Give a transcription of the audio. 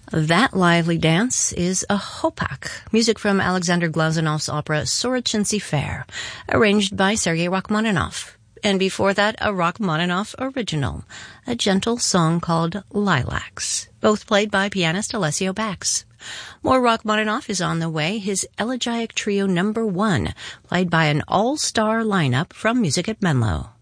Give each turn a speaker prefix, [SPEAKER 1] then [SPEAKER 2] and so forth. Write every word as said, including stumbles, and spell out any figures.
[SPEAKER 1] That lively dance is a hopak, music from Alexander Glazunov's opera Sorochinsky Fair, arranged by Sergei Rachmaninoff. And before that, a Rachmaninoff original, a gentle song called Lilacs, both played by pianist Alessio Bax. More Rachmaninoff is on the way, his Elegiac Trio number one, played by an all-star lineup from Music at Menlo.